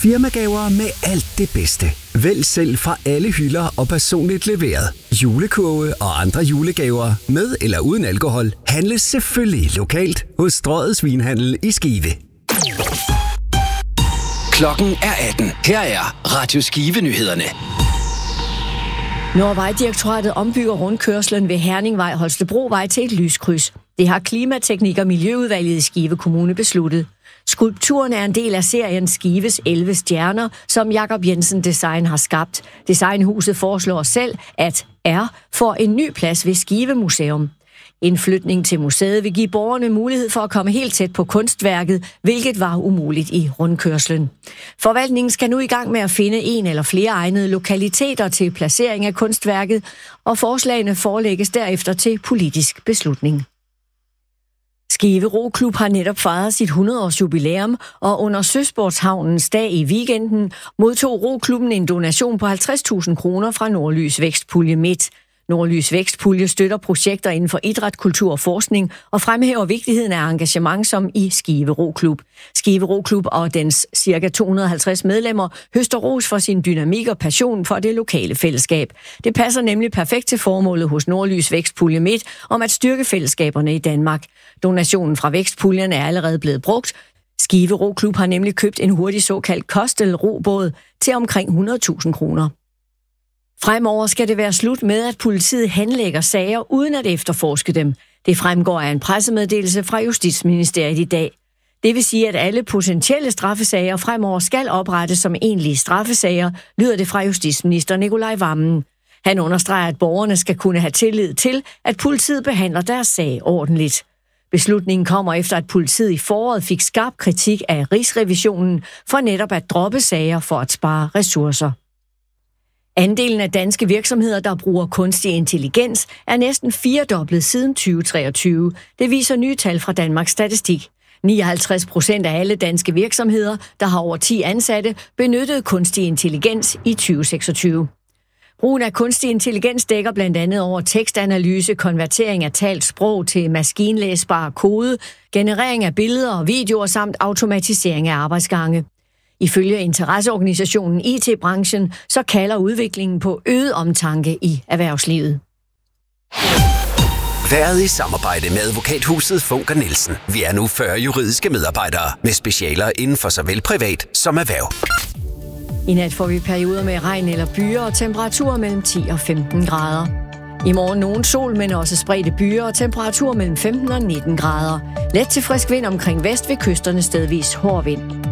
Firmagaver med alt det bedste. Vælg selv fra alle hylder og personligt leveret. Julekurve og andre julegaver med eller uden alkohol handles selvfølgelig lokalt hos Strøget Vinhandel i Skive. Klokken er 18. Her er Radio Skive-nyhederne. Nordvejdirektoratet ombygger rundkørslen ved Herningvej Holstebrovej til et lyskryds. Det har Klimateknik- og Miljøudvalget i Skive Kommune besluttet. Skulpturen er en del af serien Skives 11 stjerner, som Jakob Jensen Design har skabt. Designhuset foreslår selv, at R får en ny plads ved Skive Museum. Indflytning til museet vil give borgerne mulighed for at komme helt tæt på kunstværket, hvilket var umuligt i rundkørslen. Forvaltningen skal nu i gang med at finde en eller flere egnede lokaliteter til placering af kunstværket, og forslagene forelægges derefter til politisk beslutning. Skive Roklub har netop fejret sit 100-års jubilæum, og under Søsportshavnens dag i weekenden modtog Roklubben en donation på 50.000 kroner fra Nordlys Vækstpulje Midt. Nordlys Vækstpulje støtter projekter inden for idræt, kultur og forskning og fremhæver vigtigheden af engagement som i Skive Roklub. Skive Roklub og dens ca. 250 medlemmer høster ros for sin dynamik og passion for det lokale fællesskab. Det passer nemlig perfekt til formålet hos Nordlys Vækstpulje Midt om at styrke fællesskaberne i Danmark. Donationen fra Vækstpuljen er allerede blevet brugt. Skive Roklub har nemlig købt en hurtig såkaldt Kostel-robåd til omkring 100.000 kroner. Fremover skal det være slut med, at politiet henlægger sager uden at efterforske dem. Det fremgår af en pressemeddelelse fra Justitsministeriet i dag. Det vil sige, at alle potentielle straffesager fremover skal oprettes som egentlige straffesager, lyder det fra justitsminister Nicolai Wammen. Han understreger, at borgerne skal kunne have tillid til, at politiet behandler deres sag ordentligt. Beslutningen kommer efter, at politiet i foråret fik skarp kritik af Rigsrevisionen for netop at droppe sager for at spare ressourcer. Andelen af danske virksomheder, der bruger kunstig intelligens, er næsten firedoblet siden 2023. Det viser nye tal fra Danmarks Statistik. 59% af alle danske virksomheder, der har over 10 ansatte, benyttede kunstig intelligens i 2026. Brugen af kunstig intelligens dækker blandt andet over tekstanalyse, konvertering af talt sprog til maskinlæsbar kode, generering af billeder og videoer samt automatisering af arbejdsgange. Ifølge interesseorganisationen IT-branchen, så kalder udviklingen på øget omtanke i erhvervslivet. Været i samarbejde med advokathuset Funker Nielsen. Vi er nu 40 juridiske medarbejdere med specialer inden for såvel privat som erhverv. I nat får vi perioder med regn eller byer og temperaturer mellem 10 og 15 grader. I morgen nogen sol, men også spredte byer og temperaturer mellem 15 og 19 grader. Let til frisk vind omkring vest ved kysterne, stedvis hård vind.